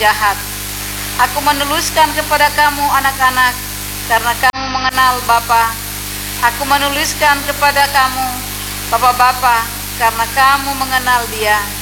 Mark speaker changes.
Speaker 1: jahat. Aku menuliskan kepada kamu anak-anak, karena kamu mengenal Bapa. Aku menuliskan kepada kamu Bapak-bapak, karena kamu mengenal Dia.